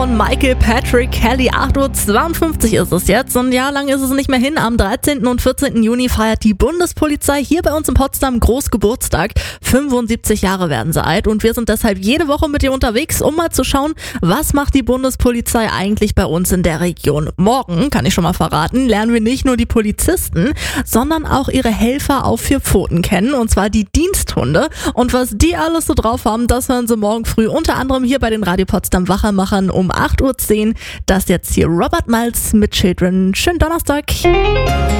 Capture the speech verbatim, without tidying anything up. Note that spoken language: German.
Von Michael Patrick Kelly, acht Uhr zweiundfünfzig ist es jetzt und ja, lang ist es nicht mehr hin. Am dreizehnten und vierzehnten Juni feiert die Bundespolizei hier bei uns in Potsdam Großgeburtstag. fünfundsiebzig Jahre werden sie alt und wir sind deshalb jede Woche mit ihr unterwegs, um mal zu schauen, was macht die Bundespolizei eigentlich bei uns in der Region. Morgen, kann ich schon mal verraten, lernen wir nicht nur die Polizisten, sondern auch ihre Helfer auf vier Pfoten kennen, und zwar die Diensthunde. Und was die alles so drauf haben, das hören Sie morgen früh unter anderem hier bei den Radio Potsdam Wachermachern um acht Uhr zehn. Das jetzt hier Robert Miles mit Children. Schönen Donnerstag.